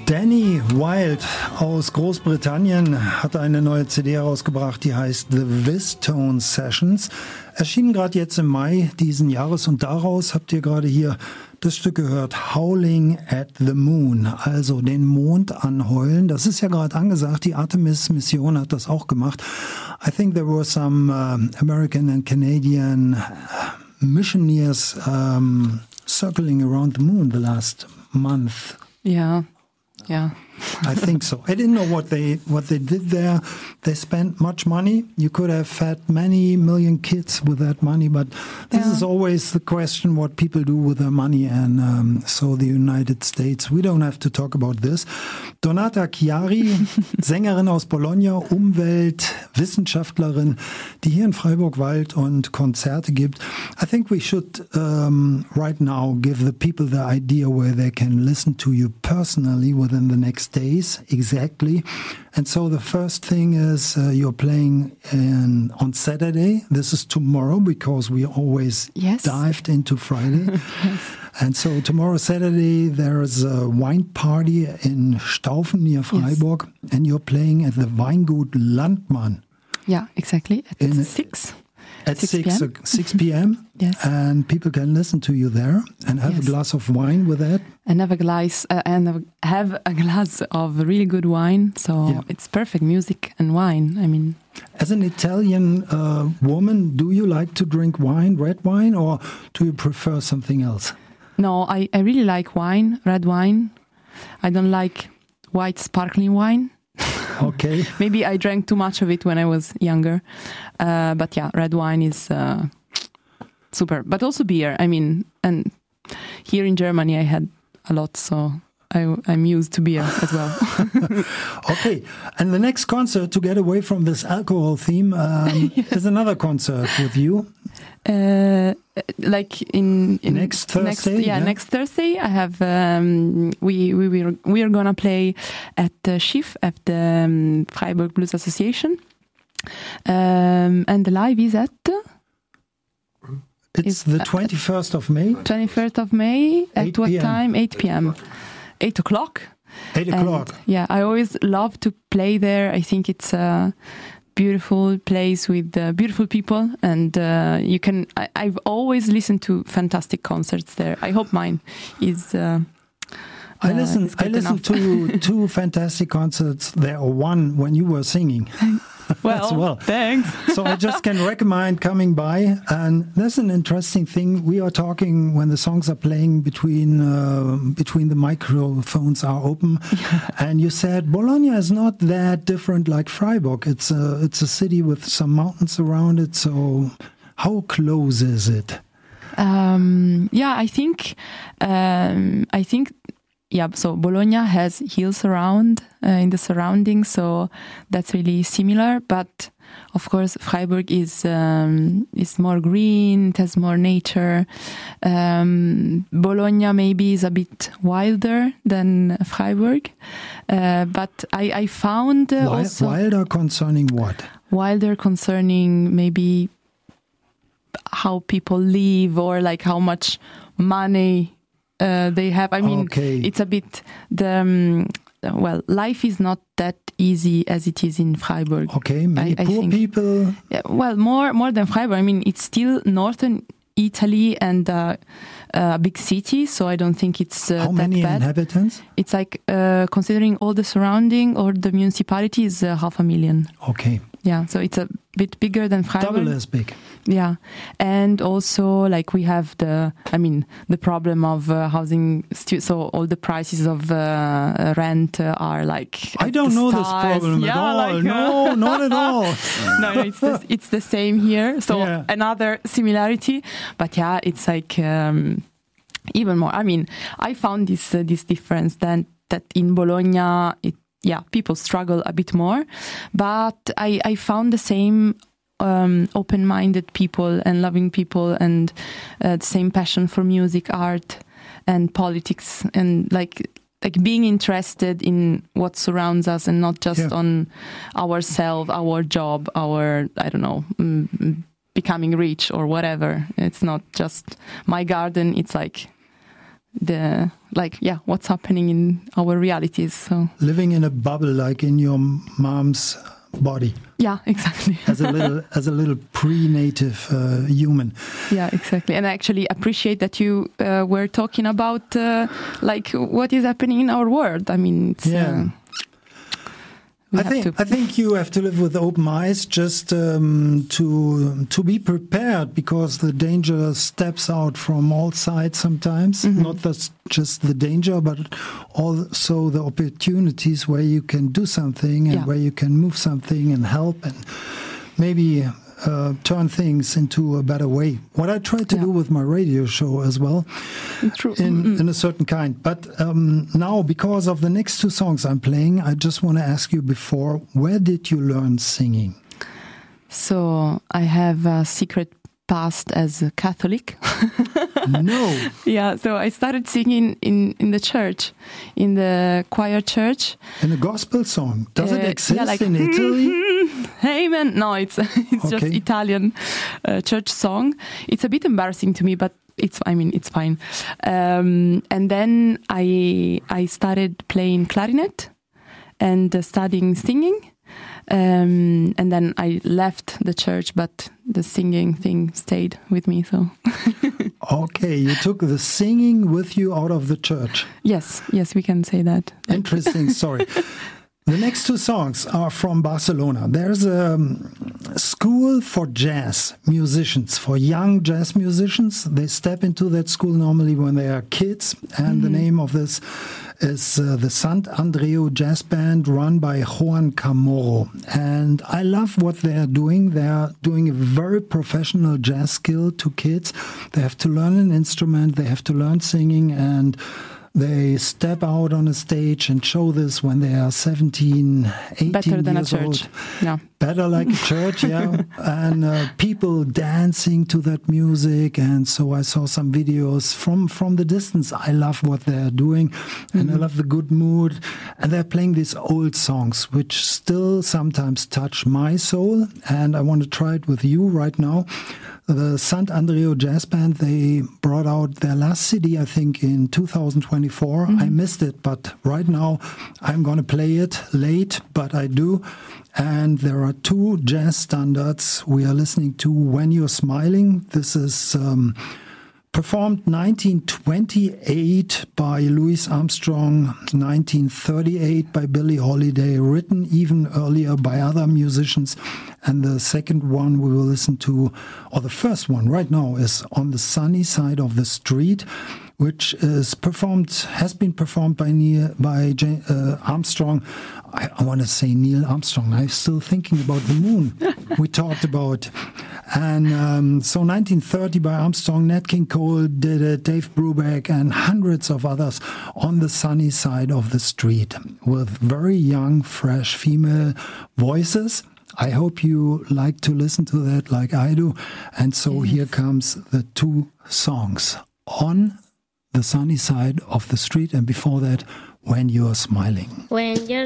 Danny Wilde aus Großbritannien hat eine neue CD herausgebracht, die heißt The Vistone Sessions. Erschienen gerade jetzt im Mai diesen Jahres und daraus habt ihr gerade hier das Stück gehört, Howling at the Moon, also den Mond anheulen. Das ist ja gerade angesagt, die Artemis-Mission hat das auch gemacht. I think there were some American and Canadian missionaries circling around the moon the last month. Yeah. I think so. I didn't know what they did there. They spent much money. You could have fed many million kids with that money, but this is always the question: what people do with their money. And so the United States. We don't have to talk about this. Donata Chiari, Sängerin aus Bologna, Umweltwissenschaftlerin, die hier in Freiburg weilt und Konzerte gibt. I think we should right now give the people the idea where they can listen to you personally within the next days, exactly. And so the first thing is you're playing on Saturday. This is tomorrow because we always dived into Friday. Yes. And so tomorrow, Saturday, there is a wine party in Staufen near Freiburg, and you're playing at the Weingut Landmann. Yeah, exactly. At 6. At 6 p.m. Yes. And people can listen to you there and have a glass of wine with that. And have a glass of really good wine. So it's perfect music and wine. I mean, as an Italian woman, do you like to drink wine, red wine, or do you prefer something else? No, I really like wine, red wine. I don't like white sparkling wine. Okay. Maybe I drank too much of it when I was younger. But yeah, red wine is super. But also beer. I mean, and here in Germany I had a lot, so I'm used to beer as well. Okay. And the next concert, to get away from this alcohol theme, is another concert with you. Like in next Thursday. Next Thursday I have we are gonna play at the Schiff at the Freiburg Blues Association, and the live is at it's the 21st of May. 21st of May at what time? 8 p.m. 8 o'clock. 8 o'clock. Yeah, I always love to play there. I think it's a beautiful place with beautiful people, and you can. I've always listened to fantastic concerts there. I hope mine is. I listened to 2 fantastic concerts there, or one when you were singing. Well, thanks. So I just can recommend coming by. And that's an interesting thing. We are talking when the songs are playing between the microphones are open. And you said Bologna is not that different like Freiburg. It's a city with some mountains around it. So how close is it? I think. Yeah, so Bologna has hills around in the surroundings, so that's really similar. But of course, Freiburg is more green. It has more nature. Bologna maybe is a bit wilder than Freiburg, but I found also wilder concerning what? Wilder concerning maybe how people live, or like how much money they have. I mean, it's a bit life is not that easy as it is in Freiburg. Okay, many poor people. Yeah, well, more than Freiburg. I mean, it's still northern Italy and a big city, so I don't think it's how many that bad. Inhabitants? It's like considering all the surrounding or the municipality is 500,000. Okay. Yeah, so it's a bit bigger than Freiburg. Double as big. Yeah, and also like we have the problem of housing. So all the prices of rent are like. I don't know this problem at all. No, not at all. No, it's the same here. So another similarity, but yeah, it's like even more. I mean, I found this difference that in Bologna people struggle a bit more, but I found the same open-minded people and loving people, and the same passion for music, art, and politics, and like being interested in what surrounds us, and not just on ourselves, our job, our becoming rich or whatever. It's not just my garden. It's like what's happening in our realities. So living in a bubble, like in your mom's body. Yeah, exactly. as a little pre-native human. Yeah, exactly. And I actually appreciate that you were talking about what is happening in our world. I mean, it's, I think you have to live with open eyes, just to be prepared, because the danger steps out from all sides sometimes. Mm-hmm. Not just the danger, but also the opportunities where you can do something and where you can move something and help and maybe turn things into a better way. What I try to do with my radio show as well, in a certain kind. But now, because of the next two songs I'm playing, I just want to ask you before, where did you learn singing? So I have a secret past as a Catholic. No. Yeah, so I started singing in the church, in the choir church. In a gospel song. Does it exist in Italy? Amen. No, it's just Italian church song. It's a bit embarrassing to me, but it's fine. And then I started playing clarinet and studying singing. And then I left the church, but the singing thing stayed with me. So, okay, you took the singing with you out of the church. Yes, we can say that. Interesting story. The next two songs are from Barcelona. There's a school for jazz musicians, for young jazz musicians. They step into that school normally when they are kids, and the name of this is the Sant Andreu Jazz Band, run by Juan Camorro. And I love what they are doing. They are doing a very professional jazz skill to kids. They have to learn an instrument, they have to learn singing, and they step out on a stage and show this when they are 17, 18 Better than years a church. old. Yeah. Better like a church, yeah. And people dancing to that music. And so I saw some videos from the distance. I love what they're doing, and I love the good mood. And they're playing these old songs, which still sometimes touch my soul. And I want to try it with you right now. The Sant Andreu Jazz Band, they brought out their last CD, I think, in 2024. I missed it, but right now I'm going to play it late, but I do. And there are two jazz standards we are listening to. When You're Smiling, this is performed 1928 by Louis Armstrong, 1938 by Billie Holiday, written even earlier by other musicians. And the second one we will listen to, or the first one right now, is On the Sunny Side of the Street, which has been performed by Armstrong. I want to say Neil Armstrong. I'm still thinking about the moon we talked about. And so 1930 by Armstrong, Nat King Cole did it, Dave Brubeck, and hundreds of others, On the Sunny Side of the Street, with very young, fresh female voices. I hope you like to listen to that like I do. And so here comes the two songs, On the Sunny Side of the Street, and before that, When You're Smiling. When you're